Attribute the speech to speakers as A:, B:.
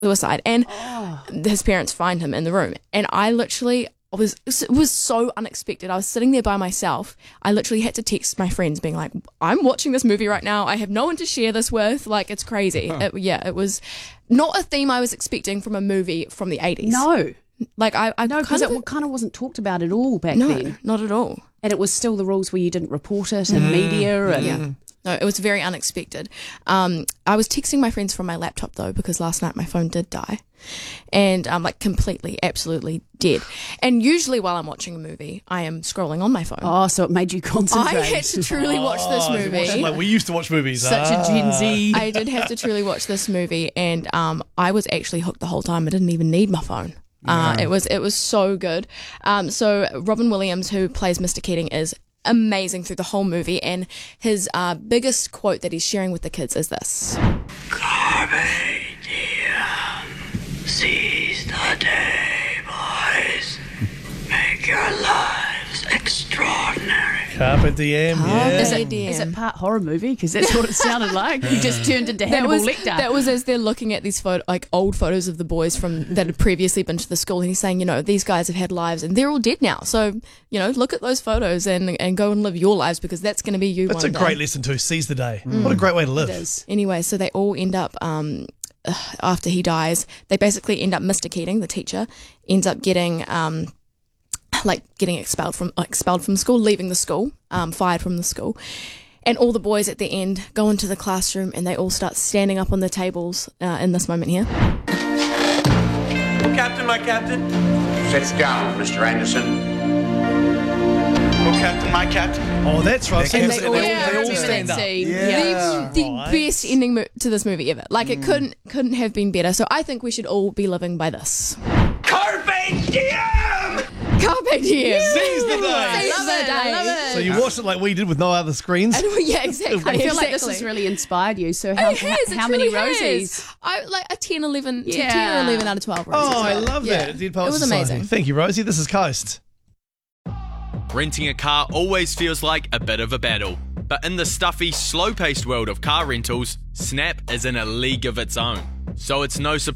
A: suicide, and his parents find him in the room, and it was so unexpected. I was sitting there by myself. I literally had to text my friends being like, I'm watching this movie right now. I have no one to share this with. Like, it's crazy. It was not a theme I was expecting from a movie from the 80s.
B: No.
A: Like, I know,
B: because it kind of wasn't talked about at all back then.
A: No, not at all.
B: And it was still the rules where you didn't report it in media. And
A: No, it was very unexpected. I was texting my friends from my laptop, though, because last night my phone did die. And I'm like completely, absolutely dead. And usually while I'm watching a movie, I am scrolling on my phone.
B: Oh, so it made you concentrate.
A: I had to truly watch this movie.
C: Like we used to watch movies.
B: Such a Gen Z.
A: I did have to truly watch this movie, and I was actually hooked the whole time. I didn't even need my phone. It was so good. So Robin Williams, who plays Mr. Keating, is amazing through the whole movie, and his biggest quote that he's sharing with the kids is this:
D: Carpe diem, seize the day, boys. Make your lives extraordinary.
C: Carpe diem.
B: Is it part horror movie? Because that's what it sounded like. You just turned into Hannibal Lecter.
A: That was as they're looking at these old photos of the boys that had previously been to the school, and he's saying, these guys have had lives and they're all dead now. So, look at those photos and go and live your lives, because that's going to be you
C: That's
A: one
C: a
A: day.
C: great lesson too. Seize the day. What a great way to live.
B: It is.
A: Anyway, so they all end up, after he dies, they basically end up, Mr. Keating, the teacher, ends up getting getting expelled from school, leaving the school, fired from the school. And all the boys at the end go into the classroom and they all start standing up on the tables in this moment here.
E: Oh, Captain, my captain.
F: Sit down, Mr. Anderson.
E: Oh, Captain, my captain.
C: Oh, that's right.
A: And
C: They
A: they
C: all
A: all
C: stand up.
A: The best ending to this movie ever. Like, it couldn't have been better. So I think we should all be living by this.
E: Carpe diem!
A: Carpe diem.
C: Seize the day.
A: I love it.
C: So you watched it like we did with no other screens.
A: Yeah, exactly.
B: I feel like this has really inspired you. So
A: It
B: how many
A: truly
B: roses?
A: has. I like a 10, 11,
B: Yeah.
A: 10 or 11 out of 12 roses.
C: Oh, I love
A: Yeah.
C: that. Dead Poets
A: It was
C: Society.
A: amazing.
C: Thank you, Rosie. This is Coast.
G: Renting a car always feels like a bit of a battle. But in the stuffy, slow-paced world of car rentals, Snap is in a league of its own. So it's no surprise